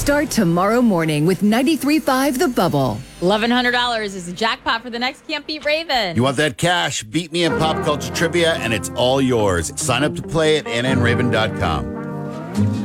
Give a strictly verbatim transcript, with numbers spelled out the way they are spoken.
Start tomorrow morning with ninety-three point five The Bubble. eleven hundred dollars is the jackpot for the next Can't Beat Raven. You want that cash? Beat me in pop culture trivia, and it's all yours. Sign up to play at n n raven dot com.